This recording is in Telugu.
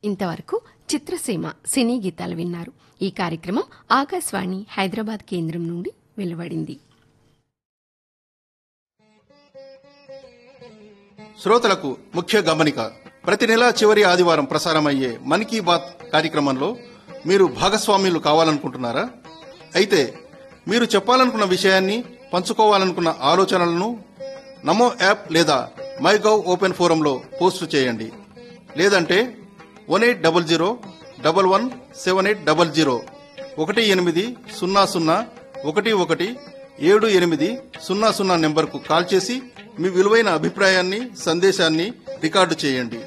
ఇంతవరకు చిత్రసీమ సినీ గీతాలు విన్నారు. ఈ కార్యక్రమం ఆకాశవాణి హైదరాబాద్ కేంద్రం నుండి వెలువడింది. శ్రోతలకు ముఖ్య గమనిక. ప్రతి నెల చివరి ఆదివారం ప్రసారమయ్యే మన్ కీ బాత్ కార్యక్రమంలో మీరు భాగస్వామ్యులు కావాలనుకుంటున్నారా? అయితే మీరు చెప్పాలనుకున్న విషయాన్ని, పంచుకోవాలనుకున్న ఆలోచనలను నమో యాప్ లేదా మైగవ్ ఓపెన్ ఫోరంలో పోస్టు చేయండి. లేదంటే 1800117800 1800117800 నెంబర్కు కాల్ చేసి మీ విలువైన అభిప్రాయాన్ని, సందేశాన్ని రికార్డు చేయండి.